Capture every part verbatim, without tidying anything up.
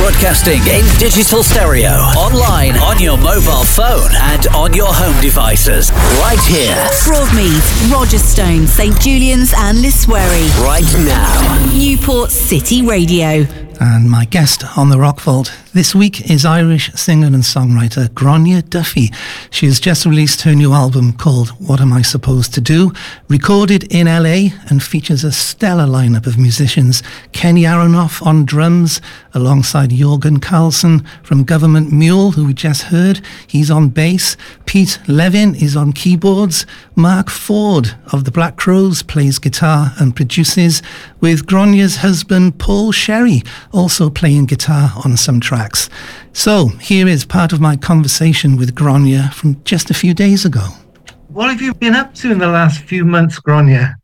Broadcasting in digital stereo, online, on your mobile phone, and on your home devices. Right here. Broadmeath, Rogerstone, St Julian's and Liswery. Right now. Newport City Radio. And my guest on the Rock Vault this week is Irish singer and songwriter Gráinne Duffy. She has just released her new album called What Am I Supposed to Do, recorded in L A and features a stellar lineup of musicians. Kenny Aronoff on drums, alongside Jürgen Karlsson from Government Mule, who we just heard. He's on bass. Pete Levin is on keyboards. Mark Ford of the Black Crowes plays guitar and produces, with Gráinne's husband Paul Sherry also playing guitar on some tracks. So here is part of my conversation with Gráinne from just a few days ago. What have you been up to in the last few months, Gráinne?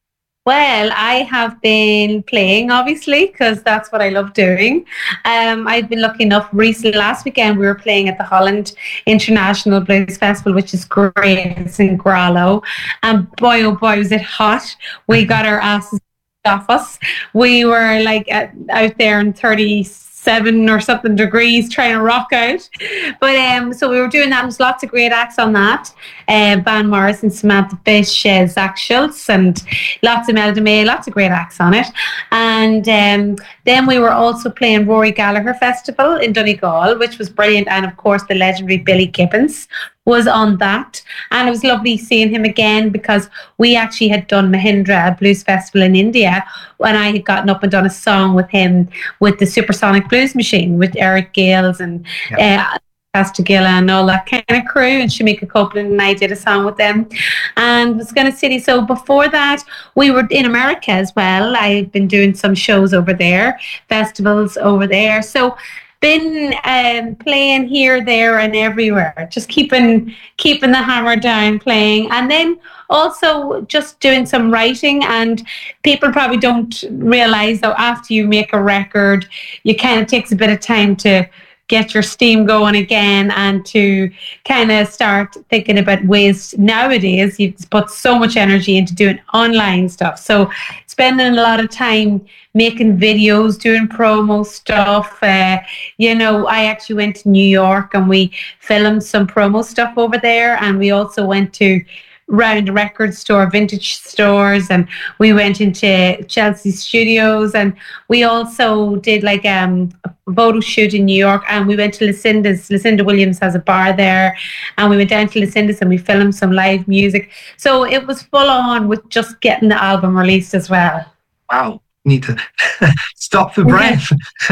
Well, I have been playing, obviously, because that's what I love doing. Um, I've been lucky enough, recently, last weekend, we were playing at the Holland International Blues Festival, which is great. It's in Grallow. And boy, oh boy, was it hot. We got our asses off us. We were like at, out there in thirty-seven or something degrees trying to rock out. But um, so we were doing that. There's lots of great acts on that. Uh, Van Morrison, Samantha Fish, uh, Zach Schultz, and lots of Melody May, lots of great acts on it. And um, then we were also playing Rory Gallagher Festival in Donegal, which was brilliant. And of course, the legendary Billy Gibbons was on that, and it was lovely seeing him again, because we actually had done Mahindra, a blues festival in India, when I had gotten up and done a song with him with the Supersonic Blues Machine with Eric Gales and yeah. uh, Pastor Gilla and all that kind of crew, and Shamika Copeland and I did a song with them, and was going to City. So before that, we were in America as well. I've been doing some shows over there, festivals over there. So been um, playing here, there, and everywhere. Just keeping keeping the hammer down, playing, and then also just doing some writing. And people probably don't realise that after you make a record, it kind of takes a bit of time to get your steam going again, and to kind of start thinking about ways. Nowadays, you put so much energy into doing online stuff. So spending a lot of time making videos, doing promo stuff. Uh, you know, I actually went to New York and we filmed some promo stuff over there. And we also went to round record store, vintage stores, and we went into Chelsea Studios, and we also did like um, a photo shoot in New York, and we went to Lucinda's. Lucinda Williams has a bar there, and we went down to Lucinda's and we filmed some live music. So it was full on with just getting the album released as well. Wow, need to stop for breath.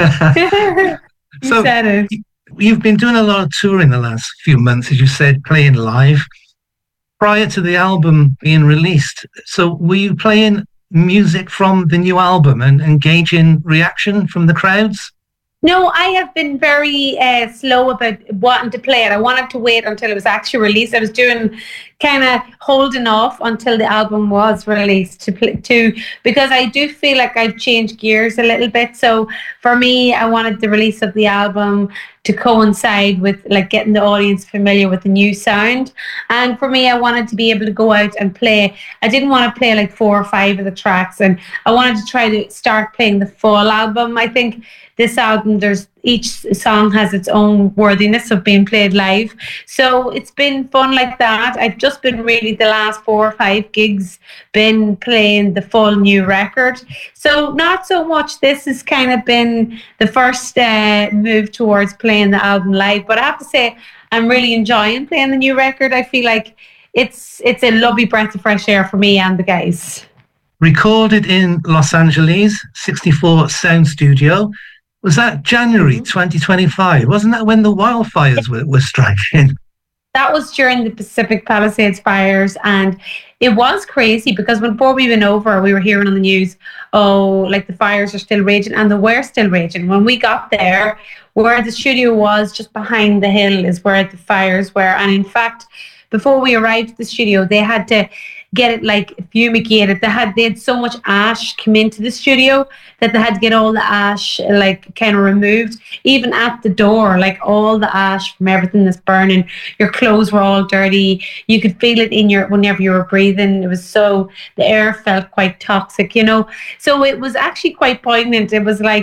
you so said it. You've been doing a lot of touring the last few months, as you said, playing live. Prior to the album being released, so were you playing music from the new album and engaging reaction from the crowds? No, I have been very uh, slow about wanting to play it. I wanted to wait until it was actually released. I was doing kind of holding off until the album was released to play, to because I do feel like I've changed gears a little bit. So for me, I wanted the release of the album to coincide with like getting the audience familiar with the new sound. And for me, I wanted to be able to go out and play. I didn't want to play like four or five of the tracks, and I wanted to try to start playing the full album. I think this album, there's each song has its own worthiness of being played live. So it's been fun like that. I've just been really the last four or five gigs been playing the full new record. So not so much. This has kind of been the first uh, move towards playing the album live. But I have to say, I'm really enjoying playing the new record. I feel like it's it's a lovely breath of fresh air for me and the guys. Recorded in Los Angeles, sixty-four Sound Studio. Was that January twenty twenty-five? Wasn't that when the wildfires were, were striking? That was during the Pacific Palisades fires, and it was crazy because before we went over, we were hearing on the news, oh, like the fires are still raging, and they were still raging. When we got there, where the studio was, just behind the hill is where the fires were. And in fact, before we arrived at the studio, they had to get it like fumigated. They had they had so much ash come into the studio that they had to get all the ash like kind of removed. Even at the door, like all the ash from everything that's burning. Your clothes were all dirty. You could feel it in your whenever you were breathing. It was so the air felt quite toxic, you know. So it was actually quite poignant. It was like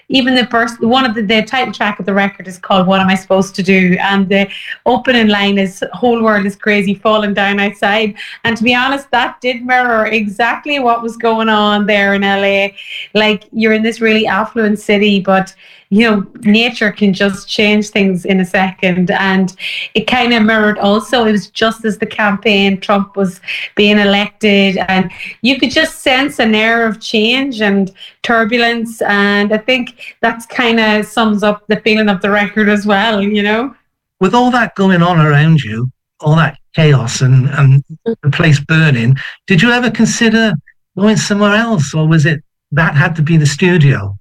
even the first one of the, the title track of the record is called "What Am I Supposed to Do," and the opening line is "Whole world is crazy, falling down outside." And to be honest, that did mirror exactly what was going on there in L A. Like, you're in this really affluent city, but you know, nature can just change things in a second. And it kind of mirrored also, it was just as the campaign, Trump was being elected, and you could just sense an air of change and turbulence. And I think that's kind of sums up the feeling of the record as well, you know? With all that going on around you, all that chaos and, and the place burning, did you ever consider going somewhere else, or was it that had to be the studio?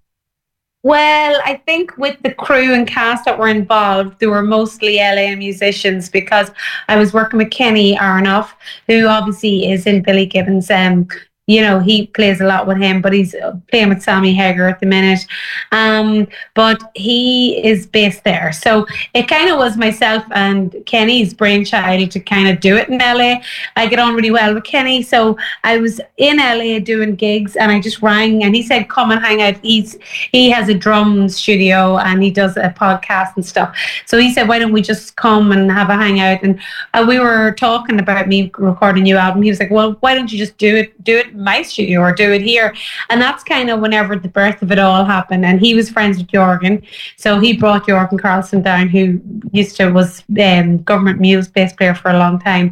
Well, I think with the crew and cast that were involved, they were mostly L A musicians, because I was working with Kenny Aronoff, who obviously is in Billy Gibbons. Um, you know, he plays a lot with him, but he's playing with Sammy Hagar at the minute. Um, but he is based there. So it kind of was myself and Kenny's brainchild to kind of do it in L A. I get on really well with Kenny. So I was in L A doing gigs, and I just rang, and he said, come and hang out. He's, he has a drum studio and he does a podcast and stuff. So he said, why don't we just come and have a hangout? And uh, we were talking about me recording a new album. He was like, well, why don't you just do it, do it my studio or do it here? And that's kind of whenever the birth of it all happened. And he was friends with Jorgen, so he brought Jorgen Carlson down, who used to was um, Government Muse bass player for a long time.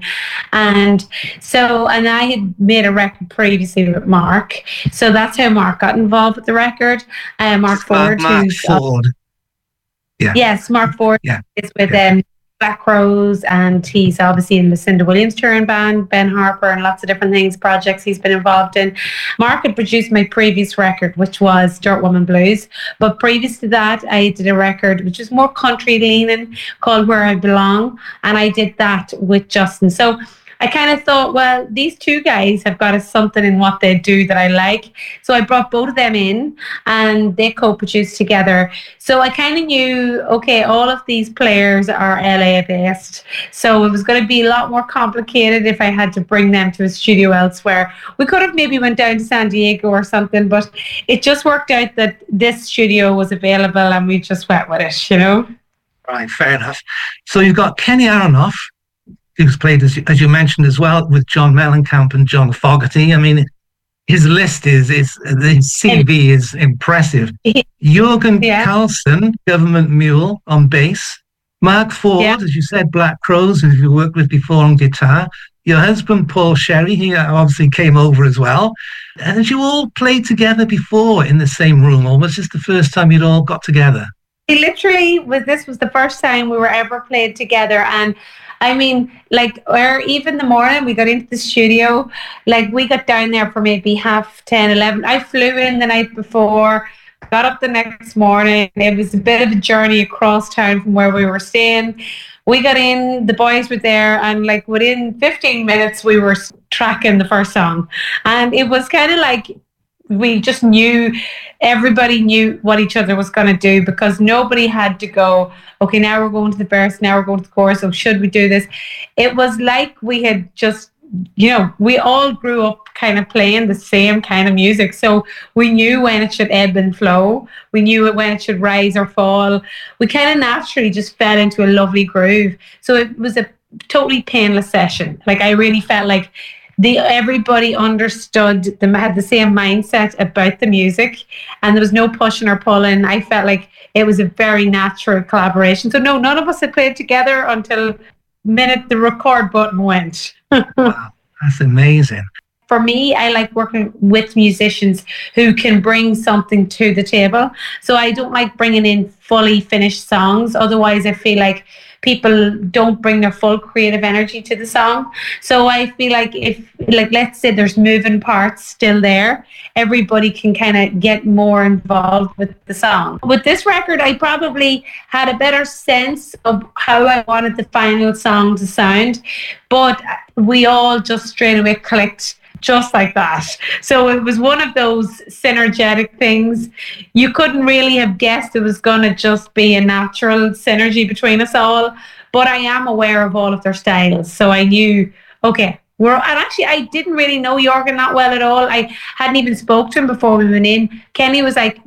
And so, and I had made a record previously with Mark, so that's how Mark got involved with the record. Uh, Mark Ford, Mark who's Ford. Uh, yeah. Yes, Mark Ford yeah. is with yeah. um, Black Crowes, and he's obviously in Lucinda Williams touring band, Ben Harper, and lots of different things, projects he's been involved in. Mark had produced my previous record, which was Dirt Woman Blues, but previous to that I did a record which is more country leaning called Where I Belong, and I did that with Justin. So I kind of thought, well, these two guys have got a something in what they do that I like. So I brought both of them in, and they co-produced together. So I kind of knew, okay, all of these players are L A based. So it was going to be a lot more complicated if I had to bring them to a studio elsewhere. We could have maybe went down to San Diego or something, but it just worked out that this studio was available, and we just went with it, you know? Right, fair enough. So you've got Kenny Aronoff, who's played, as you, as you mentioned as well, with John Mellencamp and John Fogerty. I mean, his list is, is the C V is impressive. Jorgen yeah. Carlson, Government Mule on bass. Mark Ford, yeah. as you said, Black Crowes, who you worked with before on guitar. Your husband, Paul Sherry, he obviously came over as well. And did you all play together before in the same room, or was this the first time you'd all got together? It literally was, this was the first time we were ever played together. And I mean, like, or even the morning we got into the studio, like we got down there for maybe half ten, eleven. I flew in the night before, got up the next morning. It was a bit of a journey across town from where we were staying. We got in, the boys were there, and like within fifteen minutes we were tracking the first song. And it was kind of like, we just knew, everybody knew what each other was going to do, because nobody had to go, okay, now we're going to the verse, now we're going to the chorus, so should we do this? It was like we had just, you know, we all grew up kind of playing the same kind of music. So we knew when it should ebb and flow. We knew when it should rise or fall. We kind of naturally just fell into a lovely groove. So it was a totally painless session. Like, I really felt like The, everybody understood, them, had the same mindset about the music, and there was no pushing or pulling. I felt like it was a very natural collaboration. So no, none of us had played together until the minute the record button went. Wow, that's amazing. For me, I like working with musicians who can bring something to the table. So I don't like bringing in fully finished songs. Otherwise, I feel like people don't bring their full creative energy to the song. So I feel like if, like, let's say there's moving parts still there, everybody can kind of get more involved with the song. With this record, I probably had a better sense of how I wanted the final song to sound, but we all just straight away clicked just like that. So it was one of those synergetic things. You couldn't really have guessed it was going to just be a natural synergy between us all. But I am aware of all of their styles. So I knew, okay, we're, and actually I didn't really know Jorgen that well at all. I hadn't even spoke to him before we went in. Kenny was like, look,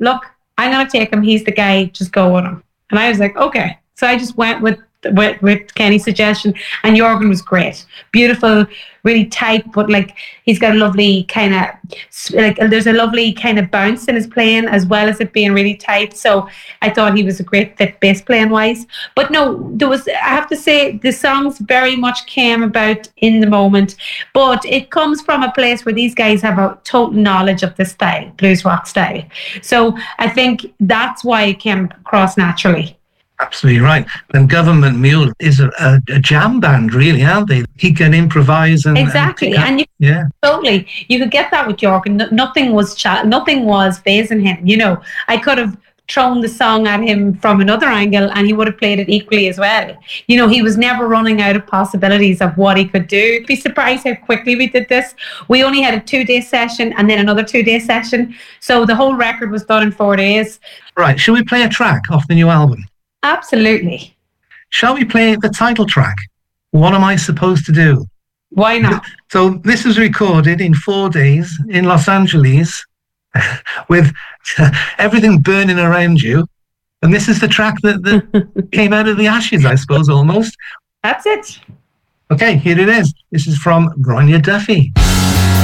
I'm going to take him. He's the guy. Just go with him. And I was like, okay. So I just went with with, with Kenny's suggestion, and Jorgen was great, beautiful, really tight, but like he's got a lovely kind of like there's a lovely kind of bounce in his playing as well as it being really tight. So I thought he was a great fit bass playing wise. But no, there was, I have to say, the songs very much came about in the moment, but it comes from a place where these guys have a total knowledge of the style, blues rock style. So I think that's why it came across naturally. Absolutely right. And Government Mule is a, a, a jam band, really, aren't they? He can improvise and exactly, and, and you yeah, totally. You could get that with Jorgen. No, nothing was cha- nothing was phasing him. You know, I could have thrown the song at him from another angle, and he would have played it equally as well. You know, he was never running out of possibilities of what he could do. You'd be surprised how quickly we did this. We only had a two-day session and then another two-day session, so the whole record was done in four days. Right. Shall we play a track off the new album? Absolutely. Shall we play the title track? What Am I Supposed to Do? Why not? So this was recorded in four days in Los Angeles with everything burning around you. And this is the track that, that came out of the ashes, I suppose, almost. That's it. Okay, here it is. This is from Gráinne Duffy.